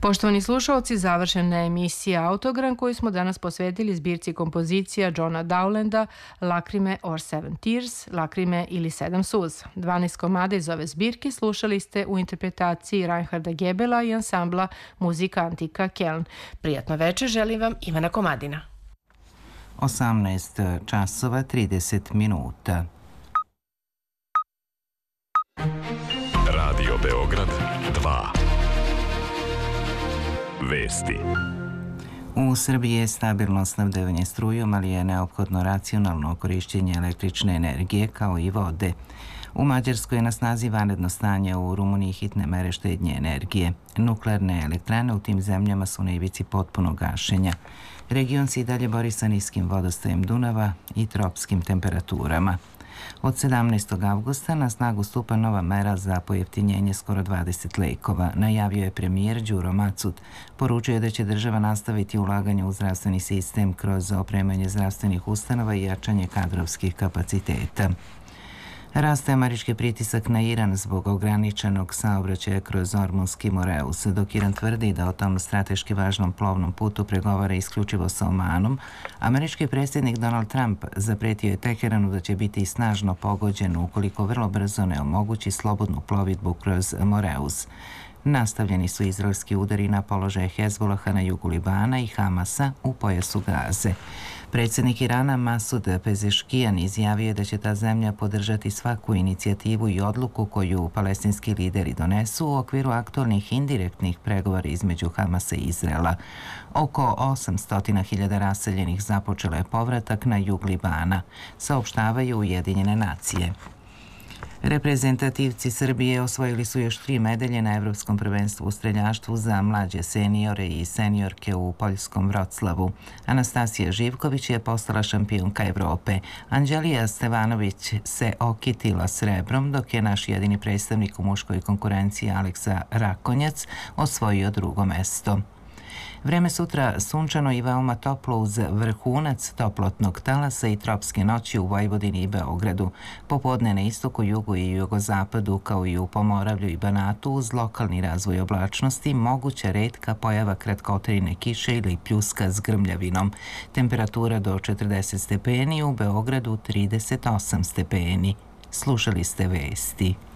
Poštovani slušalci, završena je emisija Autogram koju smo danas posvetili zbirci kompozicija Johna Dowlanda Lacrime or Seven Tears, Lacrime ili Sedam suza. 12 komada iz ove zbirke slušali ste u interpretaciji Reinharda Gebela i ansambla Muzika Antika Keln. Prijatno večer, želim vam Ivana Komadina. 18 časova 30 minuta. Radio Beograd 2. Vesti. U Srbiji je stabilno snabdevanje strujom, ali je neophodno racionalno korišćenje električne energije kao i vode. U Mađarskoj je na snazi vanredno stanje, u Rumuniji hitne mere štednje energije. Nuklearne elektrane u tim zemljama su na ivici potpunog gašenja. Region se i dalje bori sa niskim vodostajem Dunava i tropskim temperaturama. Od 17. avgusta na snagu stupa nova mera za pojeftinjenje skoro 20 lekova, najavio je premijer Đuro Macut. Poručio je da će država nastaviti ulaganje u zdravstveni sistem kroz opremanje zdravstvenih ustanova i jačanje kadrovskih kapaciteta. Raste američki pritisak na Iran zbog ograničenog saobraćaja kroz Ormunski Moreus. Dok Iran tvrdi da o tom strateški važnom plovnom putu pregovara isključivo sa Omanom, američki predsjednik Donald Trump zapretio je Teheranu da će biti snažno pogođen ukoliko vrlo brzo ne omogući slobodnu plovidbu kroz Moreus. Nastavljeni su izraelski udari na položaje Hezbolaha na jugu Libana i Hamasa u pojasu Gaze. Predsjednik Irana Masud Pezeškijan izjavio je da će ta zemlja podržati svaku inicijativu i odluku koju palestinski lideri donesu u okviru aktualnih indirektnih pregovora između Hamasa i Izraela. Oko 800.000 raseljenih započelo je povratak na jug Libana, saopštavaju Ujedinjene nacije. Reprezentativci Srbije osvojili su još 3 medalje na Evropskom prvenstvu u streljaštvu za mlađe seniore i seniorke u poljskom Vroclavu. Anastasija Živković je postala šampionka Evrope. Anđelija Stevanović se okitila srebrom, dok je naš jedini predstavnik u muškoj konkurenciji Aleksa Rakonjac osvojio drugo mesto. Vreme sutra sunčano i veoma toplo uz vrhunac toplotnog talasa i tropske noći u Vojvodini i Beogradu. Popodne na istoku, jugu i jugozapadu, kao i u Pomoravlju i Banatu, uz lokalni razvoj oblačnosti, moguća retka pojava kratkotrajne kiše ili pljuska s grmljavinom. Temperatura do 40 stepeni, u Beogradu 38 stepeni. Slušali ste vesti.